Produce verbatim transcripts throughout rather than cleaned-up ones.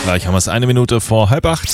Gleich haben wir es eine Minute vor halb acht.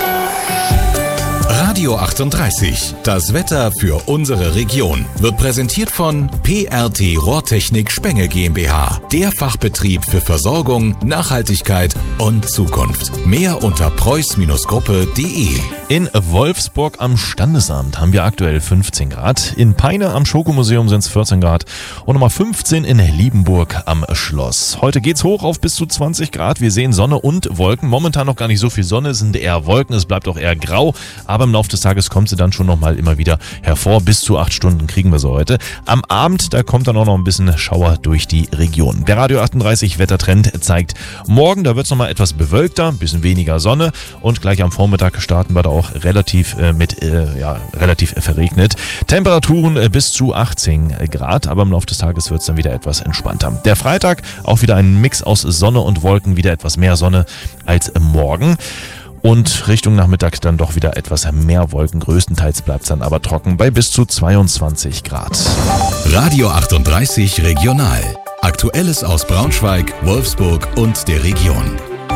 Radio achtunddreißig, das Wetter für unsere Region, wird präsentiert von P R T Rohrtechnik Spenge GmbH, der Fachbetrieb für Versorgung, Nachhaltigkeit und Zukunft. Mehr unter preuß Gruppe punkt de. In Wolfsburg am Standesamt haben wir aktuell fünfzehn Grad, in Peine am Schokomuseum sind es vierzehn Grad und Nummer fünfzehn in Liebenburg am Schloss. Heute geht's hoch auf bis zu zwanzig Grad, wir sehen Sonne und Wolken, momentan noch gar nicht so viel Sonne, es sind eher Wolken, es bleibt auch eher grau, aber im Laufe des Tages kommt sie dann schon nochmal immer wieder hervor. Bis zu acht Stunden kriegen wir sie heute. Am Abend, da kommt dann auch noch ein bisschen Schauer durch die Region. Der Radio achtunddreißig Wettertrend zeigt morgen, da wird es nochmal etwas bewölkter, ein bisschen weniger Sonne und gleich am Vormittag starten wir da auch relativ äh, mit, äh, ja, relativ verregnet. Temperaturen äh, bis zu achtzehn Grad, aber im Laufe des Tages wird es dann wieder etwas entspannter. Der Freitag, auch wieder ein Mix aus Sonne und Wolken, wieder etwas mehr Sonne als morgen. Und Richtung Nachmittag dann doch wieder etwas mehr Wolken. Größtenteils bleibt es dann aber trocken bei bis zu zweiundzwanzig Grad. Radio achtunddreißig Regional. Aktuelles aus Braunschweig, Wolfsburg und der Region.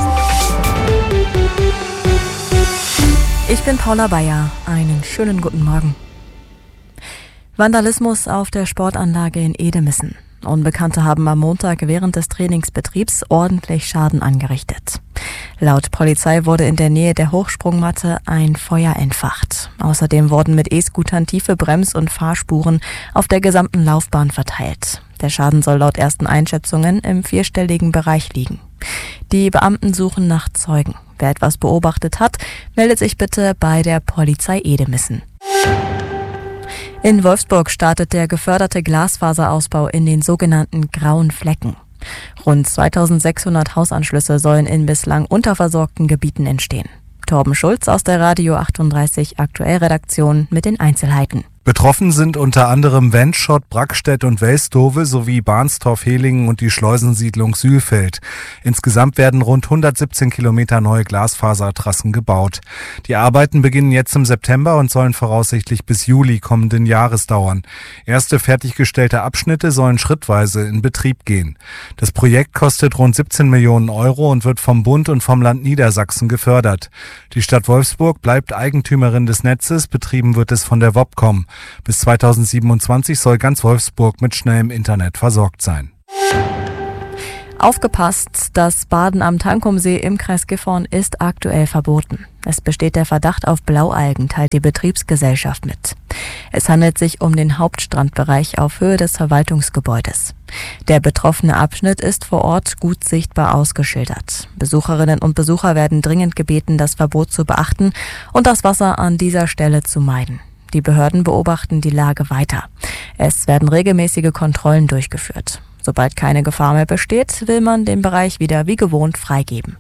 Ich bin Paula Bayer. Einen schönen guten Morgen. Vandalismus auf der Sportanlage in Edemissen. Unbekannte haben am Montag während des Trainingsbetriebs ordentlich Schaden angerichtet. Laut Polizei wurde in der Nähe der Hochsprungmatte ein Feuer entfacht. Außerdem wurden mit E-Scootern tiefe Brems- und Fahrspuren auf der gesamten Laufbahn verteilt. Der Schaden soll laut ersten Einschätzungen im vierstelligen Bereich liegen. Die Beamten suchen nach Zeugen. Wer etwas beobachtet hat, meldet sich bitte bei der Polizei Edemissen. In Wolfsburg startet der geförderte Glasfaserausbau in den sogenannten grauen Flecken. Rund zweitausendsechshundert Hausanschlüsse sollen in bislang unterversorgten Gebieten entstehen. Torben Schulz aus der Radio achtunddreißig Aktuellredaktion mit den Einzelheiten. Betroffen sind unter anderem Wendschott, Brackstedt und Welstove sowie Barnstorf-Helingen und die Schleusensiedlung Sülfeld. Insgesamt werden rund hundertsiebzehn Kilometer neue Glasfasertrassen gebaut. Die Arbeiten beginnen jetzt im September und sollen voraussichtlich bis Juli kommenden Jahres dauern. Erste fertiggestellte Abschnitte sollen schrittweise in Betrieb gehen. Das Projekt kostet rund siebzehn Millionen Euro und wird vom Bund und vom Land Niedersachsen gefördert. Die Stadt Wolfsburg bleibt Eigentümerin des Netzes, betrieben wird es von der Wobcom. Bis zweitausendsiebenundzwanzig soll ganz Wolfsburg mit schnellem Internet versorgt sein. Aufgepasst, das Baden am Tankumsee im Kreis Gifhorn ist aktuell verboten. Es besteht der Verdacht auf Blaualgen, teilt die Betriebsgesellschaft mit. Es handelt sich um den Hauptstrandbereich auf Höhe des Verwaltungsgebäudes. Der betroffene Abschnitt ist vor Ort gut sichtbar ausgeschildert. Besucherinnen und Besucher werden dringend gebeten, das Verbot zu beachten und das Wasser an dieser Stelle zu meiden. Die Behörden beobachten die Lage weiter. Es werden regelmäßige Kontrollen durchgeführt. Sobald keine Gefahr mehr besteht, will man den Bereich wieder wie gewohnt freigeben.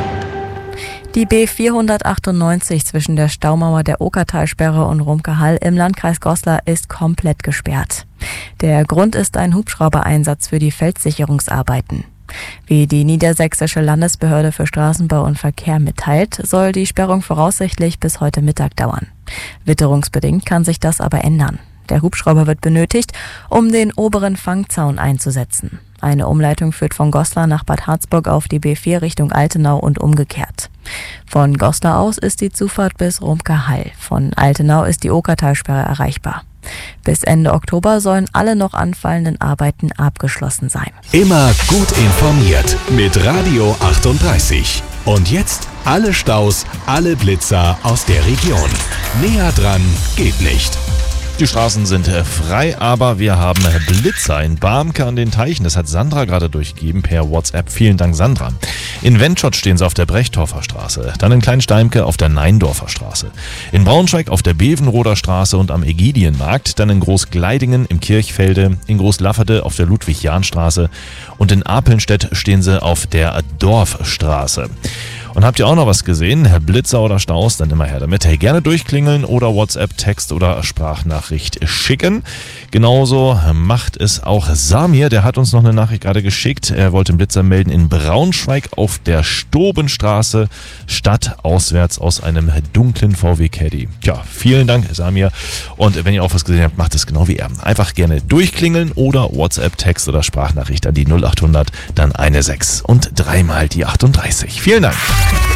Die B vierhundertachtundneunzig zwischen der Staumauer der Okertalsperre und Rumke-Hall im Landkreis Goslar ist komplett gesperrt. Der Grund ist ein Hubschraubereinsatz für die Feldsicherungsarbeiten. Wie die Niedersächsische Landesbehörde für Straßenbau und Verkehr mitteilt, soll die Sperrung voraussichtlich bis heute Mittag dauern. Witterungsbedingt kann sich das aber ändern. Der Hubschrauber wird benötigt, um den oberen Fangzaun einzusetzen. Eine Umleitung führt von Goslar nach Bad Harzburg auf die B vier Richtung Altenau und umgekehrt. Von Goslar aus ist die Zufahrt bis Rumke-Hall. Von Altenau ist die Okertalsperre erreichbar. Bis Ende Oktober sollen alle noch anfallenden Arbeiten abgeschlossen sein. Immer gut informiert mit Radio achtunddreißig. Und jetzt alle Staus, alle Blitzer aus der Region. Näher dran geht nicht. Die Straßen sind frei, aber wir haben Blitzer in Barmke an den Teichen. Das hat Sandra gerade durchgegeben per WhatsApp. Vielen Dank, Sandra. In Wendschott stehen sie auf der Brechdorfer Straße. Dann in Kleinsteimke auf der Neindorfer Straße. In Braunschweig auf der Bevenroder Straße und am Ägidienmarkt. Dann in Großgleidingen im Kirchfelde. In Großlafferde auf der Ludwig-Jahn-Straße. Und in Apelnstedt stehen sie auf der Dorfstraße. Und habt ihr auch noch was gesehen? Blitzer oder Staus? Dann immer her damit. Hey, gerne durchklingeln oder WhatsApp, Text oder Sprachnachricht schicken. Genauso macht es auch Samir. Der hat uns noch eine Nachricht gerade geschickt. Er wollte einen Blitzer melden in Braunschweig auf der Stobenstraße, stadtauswärts aus einem dunklen V W Caddy. Tja, vielen Dank, Samir. Und wenn ihr auch was gesehen habt, macht es genau wie er. Einfach gerne durchklingeln oder WhatsApp, Text oder Sprachnachricht an die null acht hundert, dann eine sechs und dreimal die achtunddreißig. Vielen Dank.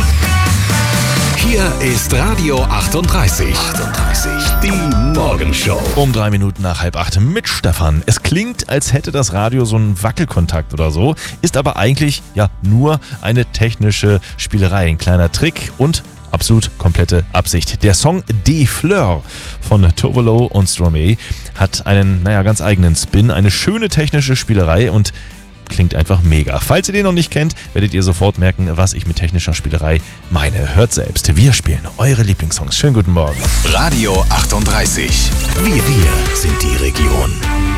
Hier ist Radio achtunddreißig. achtunddreißig. Die Morgenshow. Um drei Minuten nach halb acht mit Stefan. Es klingt, als hätte das Radio so einen Wackelkontakt oder so, ist aber eigentlich ja nur eine technische Spielerei, ein kleiner Trick und absolut komplette Absicht. Der Song Des Fleurs von Tovolo und Stromae hat einen, naja, ganz eigenen Spin, eine schöne technische Spielerei und klingt einfach mega. Falls ihr den noch nicht kennt, werdet ihr sofort merken, was ich mit technischer Spielerei meine. Hört selbst. Wir spielen eure Lieblingssongs. Schönen guten Morgen. Radio achtunddreißig. Wir, wir sind die Region.